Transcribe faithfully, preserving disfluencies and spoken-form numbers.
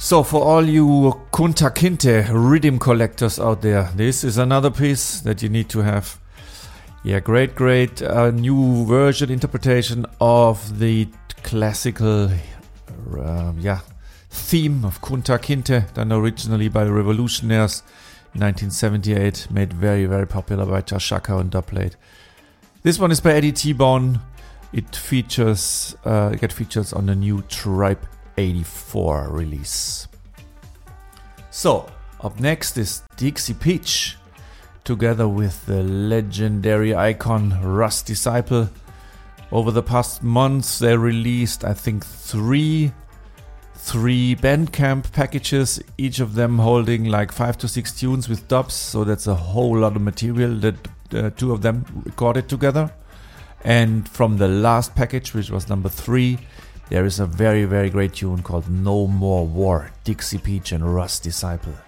So for all you Kunta Kinte rhythm collectors out there, this is another piece that you need to have. Yeah, great, great uh, new version interpretation of the classical uh, yeah, theme of Kunta Kinte, done originally by the Revolutionaires in nineteen seventy-eight, made very, very popular by Chashaka and Dubplate. This one is by Eddie T-Bone. It features, uh, it get features on the new Tribe eighty-four release. So, up next is Dixie Peach, together with the legendary icon Russ Disciple. Over the past months, they released, I think, three three Bandcamp packages, each of them holding like five to six tunes with dubs. So that's a whole lot of material that uh, two of them recorded together. And from the last package, which was number three, there is a very, very great tune called No More War, Dixie Peach and Russ Disciple.